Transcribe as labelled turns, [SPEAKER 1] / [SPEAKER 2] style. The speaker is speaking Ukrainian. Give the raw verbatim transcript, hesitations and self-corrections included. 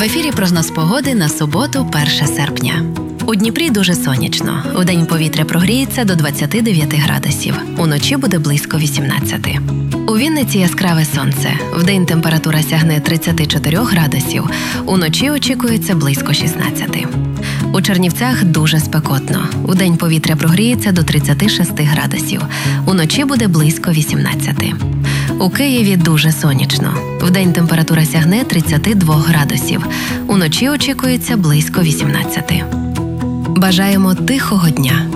[SPEAKER 1] ефірі прогноз погоди на суботу, перше серпня. У Дніпрі дуже сонячно. Удень повітря прогріється до двадцяти дев'яти градусів. Уночі буде близько вісімнадцяти. У Вінниці яскраве сонце. Вдень температура сягне тридцяти чотирьох градусів. Уночі очікується близько шістнадцяти. У Чернівцях дуже спекотно. Удень повітря прогріється до тридцяти шести градусів. Уночі буде близько вісімнадцяти. У Києві дуже сонячно. Вдень температура сягне тридцяти двох градусів. Уночі очікується близько вісімнадцяти. Бажаємо тихого дня.